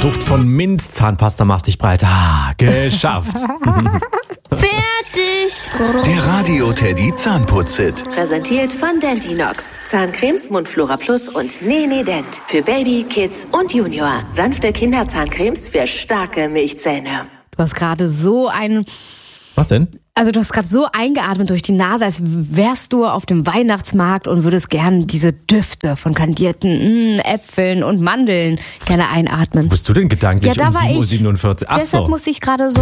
Duft von Minzzahnpasta macht sich breit. Geschafft. Fertig! Der Radio Teddy Zahnputz-Hit. Präsentiert von Dentinox. Zahncremes Mundflora Plus und Nene Dent. Für Baby, Kids und Junior. Sanfte Kinderzahncremes für starke Milchzähne. Du hast gerade so ein... Was denn? Also du hast gerade so eingeatmet durch die Nase, als wärst du auf dem Weihnachtsmarkt und würdest gerne diese Düfte von kandierten Äpfeln und Mandeln gerne einatmen. Wo bist du denn gedanklich Ja, da um war 7:47 Uhr? Ach Deshalb so. musste ich gerade so